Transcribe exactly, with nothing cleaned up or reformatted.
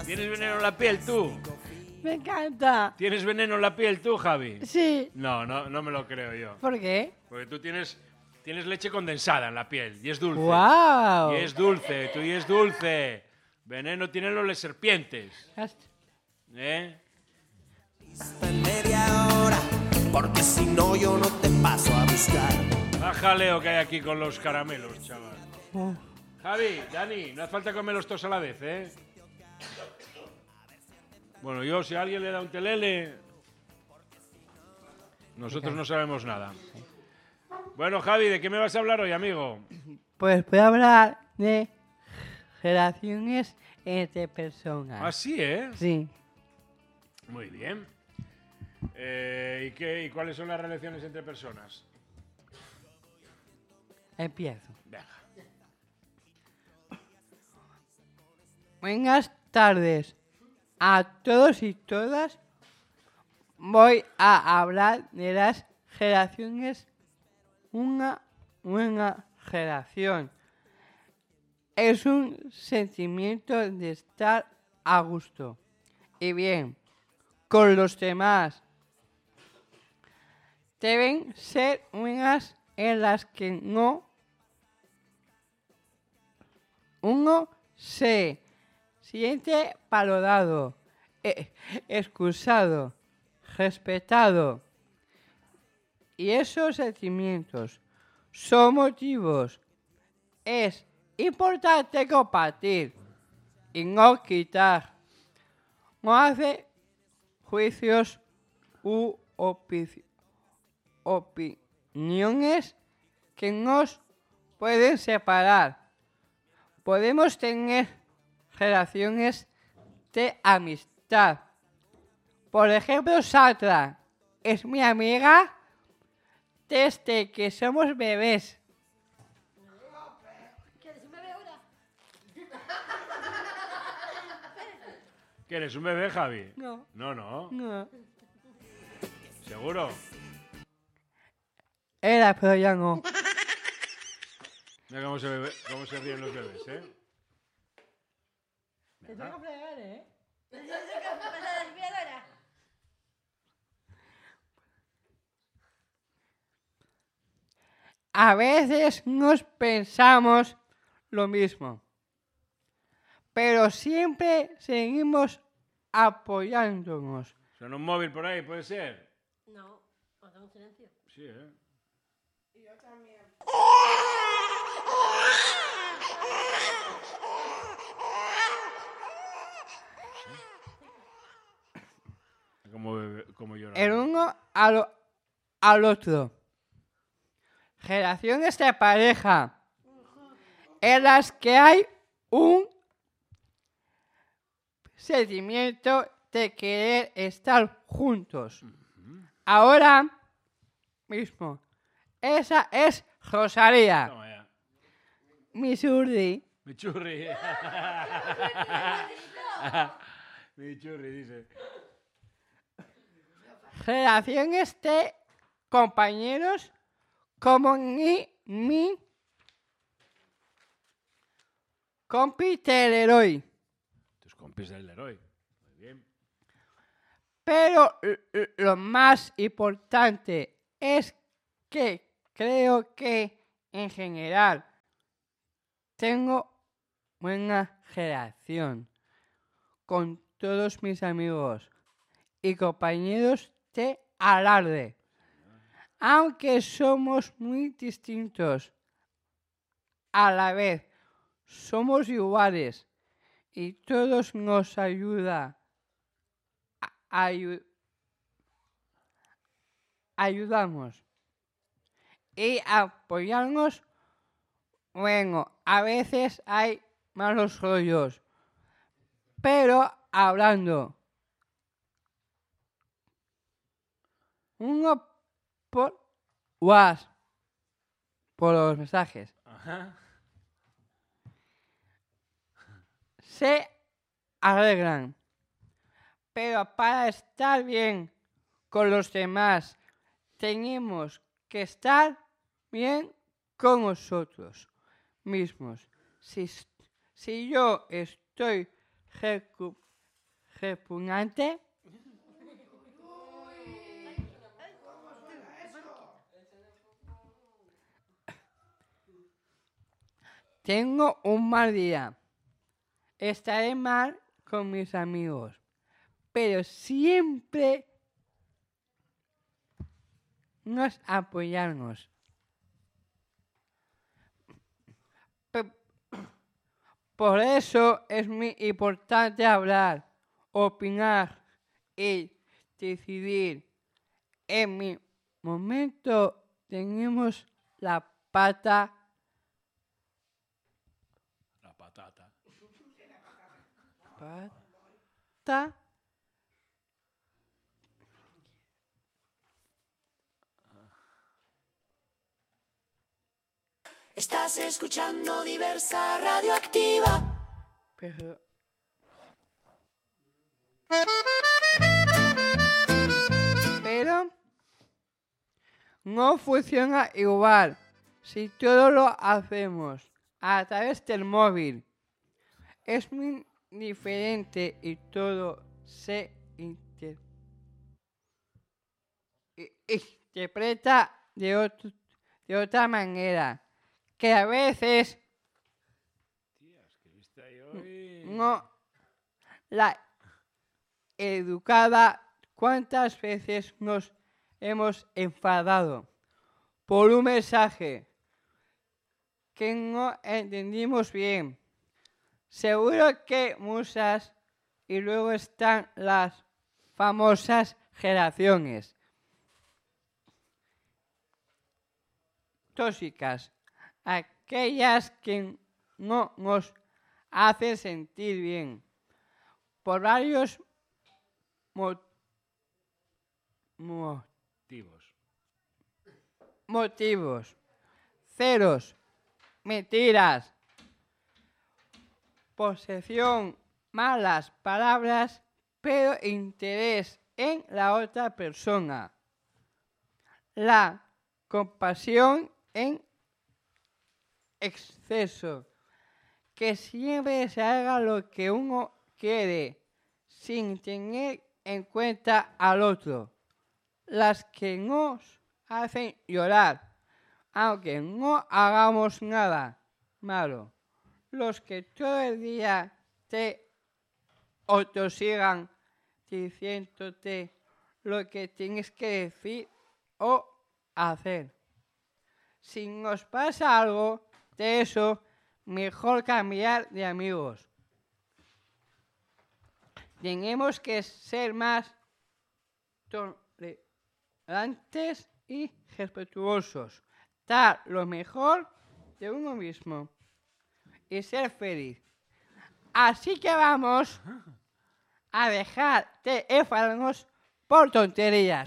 ¿Tienes veneno en la piel tú? Me encanta. ¿Tienes veneno en la piel tú, Javi? Sí. No, no, no me lo creo yo. ¿Por qué? Porque tú tienes, tienes leche condensada en la piel y es dulce. ¡Guau! Y es dulce, tú y es dulce. Veneno tienen los las serpientes. ¿Eh? En media hora, porque si no yo no te paso a buscar. Baja Leo que hay aquí con los caramelos, chaval. Uh. Javi, Dani, no hace falta comerlos todos a la vez, ¿eh? Bueno, yo, si a alguien le da un telele, nosotros no sabemos nada. Bueno, Javi, ¿de qué me vas a hablar hoy, amigo? Pues voy a hablar de relaciones entre personas. Ah, sí, ¿eh? Sí. Muy bien. Eh, ¿y, qué, ¿Y cuáles son las relaciones entre personas? Empiezo. Venga. Buenas tardes a todos y todas. Voy a hablar de las relaciones. Una buena relación es un sentimiento de estar a gusto y bien con los demás. Deben ser unas en las que no uno se siente valorado, eh, excusado, respetado. Y esos sentimientos son motivos. Es importante compartir y no quitar. No hace juicios u opi- opiniones que nos pueden separar. Podemos tener relaciones de amistad. Por ejemplo, Satra es mi amiga desde que somos bebés. ¿Quieres un bebé ahora? ¿Qué eres, un bebé, Javi? No. No, no. No. ¿Seguro? Era, pero ya no. Mira cómo se, bebe, cómo se ríen los bebés, ¿eh? Te tengo que fregar, ¿eh? A veces nos pensamos lo mismo, pero siempre seguimos apoyándonos. ¿Son un móvil por ahí, puede ser? No, haz un silencio. Sí, ¿eh? Y yo también. Como, bebé, como llora. El uno al, al otro. Relaciones de pareja en las que hay un sentimiento de querer estar juntos. Uh-huh. Ahora mismo. Esa es Rosalía. Toma ya. Mi churri. Mi churri. Mi churri, dice. Relaciones de compañeros como ni mi compi del Leroy. Tus compis del Leroy. Muy bien. Pero lo más importante es que creo que en general tengo buena relación con todos mis amigos y compañeros de alarde. Aunque somos muy distintos, a la vez somos iguales y todos nos ayuda a, ayu, ayudamos y apoyarnos. Bueno, a veces hay malos rollos, pero hablando uno por WhatsApp, por los mensajes. Ajá. Se arreglan. Pero para estar bien con los demás, tenemos que estar bien con nosotros mismos. Si, si yo estoy recu- repugnante. Tengo un mal día. Estaré mal con mis amigos, pero siempre nos apoyamos. Pe- Por eso es muy importante hablar, opinar y decidir. En mi momento tenemos la pata. La patata. Pata. Estás escuchando Diversa Radioactiva. Pero Pero no funciona igual si todo lo hacemos a través del móvil. Es muy diferente y todo se inter- i- interpreta de, otro- de otra manera, que a veces Tías, que viste ahí hoy. no la educada. ¿Cuántas veces nos hemos enfadado por un mensaje que no entendimos bien? Seguro que muchas. Y luego están las famosas generaciones tóxicas, aquellas que no nos hacen sentir bien por varios mo- mo- Motivos. motivos. Ceros, mentiras, posesión, malas palabras, pero interés en la otra persona. La compasión en exceso, que siempre se haga lo que uno quiere, sin tener en cuenta al otro. Las que nos hacen llorar, aunque no hagamos nada malo. Los que todo el día te autosigan diciéndote lo que tienes que decir o hacer. Si nos pasa algo de eso, mejor cambiar de amigos. Tenemos que ser más tolerantes y respetuosos. Dar lo mejor de uno mismo y ser feliz. Así que vamos a dejar de enfadarnos por tonterías.